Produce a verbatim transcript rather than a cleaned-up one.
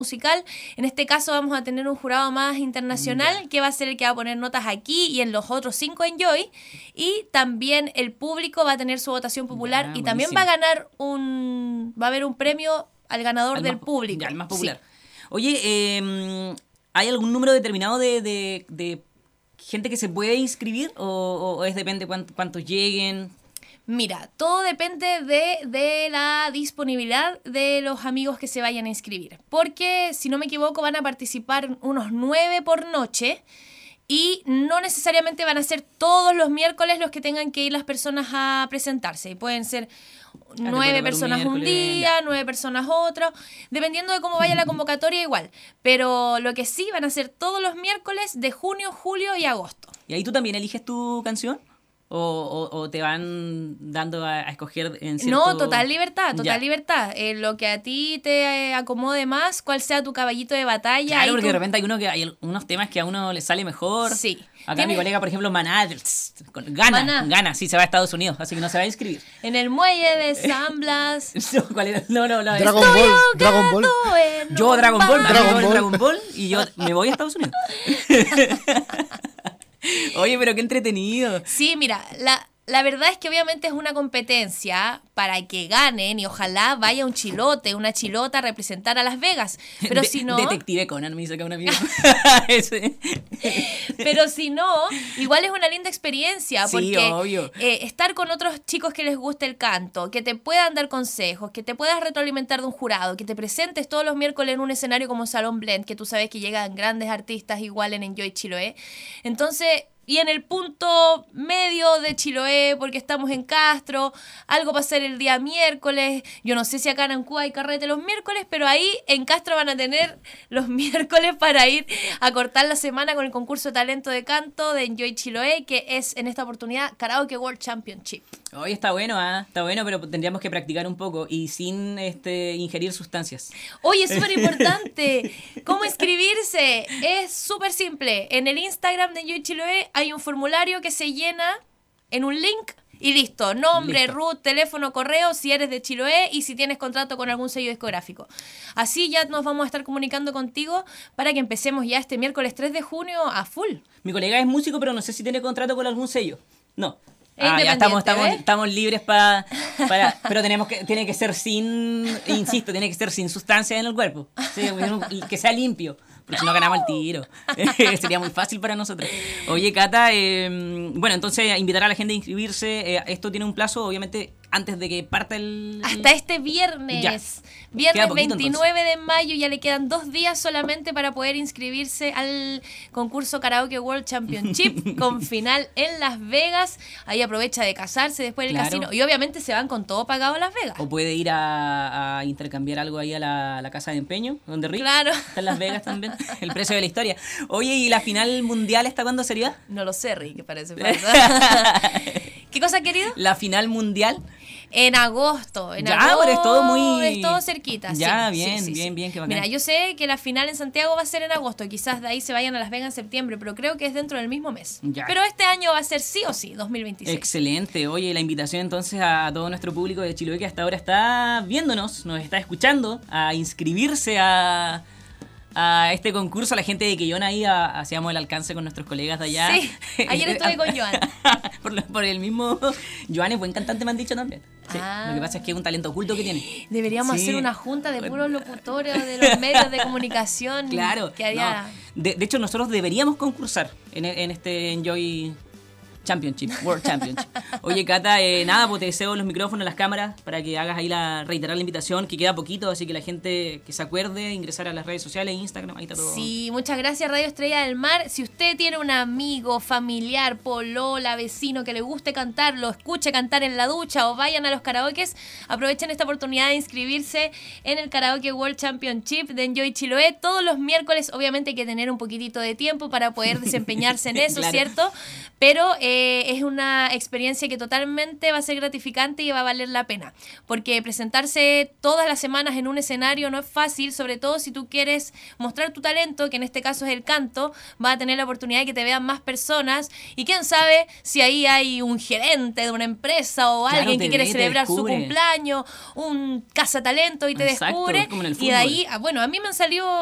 musical. En este caso vamos a tener un jurado más internacional yeah. que va a ser el que va a poner notas aquí y en los otros cinco Enjoy, y también el público va a tener su votación popular yeah, y también va a ganar un va a haber un premio al ganador al del más, público. Ya, el más popular. Sí. Oye, eh, ¿hay algún número determinado de, de, de gente que se puede inscribir o, o es depende cuántos, cuántos lleguen? Mira, todo depende de, de la disponibilidad de los amigos que se vayan a inscribir. Porque, si no me equivoco, van a participar unos nueve por noche y no necesariamente van a ser todos los miércoles los que tengan que ir las personas a presentarse. Pueden ser nueve personas un, un día, ya. nueve personas otro, dependiendo de cómo vaya la convocatoria igual. Pero lo que sí van a ser todos los miércoles de junio, julio y agosto. ¿Y ahí tú también eliges tu canción? O, o, ¿O te van dando a, a escoger en cierto...? No, total libertad, total ya. libertad. Eh, lo que a ti te acomode más, cuál sea tu caballito de batalla. Claro, porque tú... de repente hay uno que hay unos temas que a uno le sale mejor. Sí. Acá ¿Tienes? mi colega, por ejemplo, Maná, gana, Maná. gana, sí, se va a Estados Unidos, así que no se va a inscribir. En el muelle de San Blas. no, ¿cuál era? no, no, no. Dragon Ball, Dragon Ball. Yo Dragon Ball, Dragon Ball, Dragon Ball, y yo me voy a Estados Unidos. Oye, pero qué entretenido. Sí, mira, la... La verdad es que obviamente es una competencia para que ganen y ojalá vaya un chilote, una chilota a representar a Las Vegas. Pero De- si no... Detective Conan me hizo acá un amigo. Pero si no, igual es una linda experiencia. Sí, porque obvio. Eh, estar con otros chicos que les guste el canto, que te puedan dar consejos, que te puedas retroalimentar de un jurado, que te presentes todos los miércoles en un escenario como Salón Blend, que tú sabes que llegan grandes artistas igual en Enjoy Chiloé. Entonces... Y en el punto medio de Chiloé, porque estamos en Castro, algo va a ser el día miércoles. Yo no sé si acá en Ancú hay carrete los miércoles, pero ahí en Castro van a tener los miércoles para ir a cortar la semana con el concurso de talento de canto de Enjoy Chiloé, que es en esta oportunidad Karaoke World Championship. Oye, está bueno, ¿eh? Está bueno, pero tendríamos que practicar un poco y sin este ingerir sustancias. Oye, es súper importante. ¿Cómo inscribirse? Es súper simple. En el Instagram de Enjoy Chiloé hay un formulario que se llena en un link y listo. Nombre, listo. root, teléfono, correo, si eres de Chiloé y si tienes contrato con algún sello discográfico. Así ya nos vamos a estar comunicando contigo para que empecemos ya este miércoles tres de junio a full. Mi colega es músico, pero no sé si tiene contrato con algún sello. No. Es Ah, ya estamos, estamos, ¿eh? estamos libres pa, para... Pero tenemos que, tiene que ser sin... Insisto, tiene que ser sin sustancia en el cuerpo. Sí, que sea limpio. Porque si no ganamos el tiro. Sería muy fácil para nosotros. Oye, Cata, eh, bueno, entonces invitar a la gente a inscribirse. Eh, esto tiene un plazo, obviamente, antes de que parta el... Hasta este viernes. Ya. Viernes poquito, veintinueve de mayo. Ya le quedan dos días solamente para poder inscribirse al concurso Karaoke World Championship con final en Las Vegas. Ahí aprovecha de casarse después del Claro. casino. Y obviamente se van con todo pagado a Las Vegas. O puede ir a, a intercambiar algo ahí a la, a la casa de empeño, donde Rick Claro. está en Las Vegas también. El precio de la historia. Oye, ¿y la final mundial esta cuándo sería? No lo sé, Rick, parece. ¿Verdad? ¿Qué cosa, querido? La final mundial. En agosto. En Ya, agosto, pero es todo muy... Es todo cerquita. Ya, sí, bien, sí, sí, bien, sí. bien, qué bacán. Mira, yo sé que la final en Santiago va a ser en agosto. Quizás de ahí se vayan a Las Vegas en septiembre, pero creo que es dentro del mismo mes. Ya. Pero este año va a ser sí o sí, dos mil veintiséis. Excelente. Oye, la invitación entonces a todo nuestro público de Chiloé que hasta ahora está viéndonos, nos está escuchando, a inscribirse a... a este concurso, a la gente de Quillón ahí a- hacíamos el alcance con nuestros colegas de allá. Sí, ayer estuve con Joan. por, lo- por el mismo... Joan es buen cantante, me han dicho también. Sí, Ah. Lo que pasa es que es un talento oculto que tiene. Deberíamos Sí. hacer una junta de puros locutores de los medios de comunicación. Claro. Que haría... no. de, de hecho, nosotros deberíamos concursar en, en este Enjoy Championship, World Championship. Oye, Cata, eh, nada, pues te deseo los micrófonos, las cámaras, para que hagas ahí la, reiterar la invitación, que queda poquito, así que la gente que se acuerde, ingresar a las redes sociales, Instagram, ahí está todo. Sí, muchas gracias Radio Estrella del Mar. Si usted tiene un amigo, familiar, polola, vecino que le guste cantar, lo escuche cantar en la ducha o vayan a los karaokes, aprovechen esta oportunidad de inscribirse en el Karaoke World Championship de Enjoy Chiloé. Todos los miércoles, obviamente hay que tener un poquitito de tiempo para poder desempeñarse en eso, Claro. ¿cierto? Pero eh, eh, es una experiencia que totalmente va a ser gratificante y va a valer la pena. Porque presentarse todas las semanas en un escenario no es fácil, sobre todo si tú quieres mostrar tu talento, que en este caso es el canto, vas a tener la oportunidad de que te vean más personas y quién sabe si ahí hay un gerente de una empresa o Claro, alguien te que quiere ve, te celebrar su descubre. cumpleaños, un cazatalento y te Exacto, descubre. como en el Y de ahí, fútbol. ah, bueno, a mí me han salido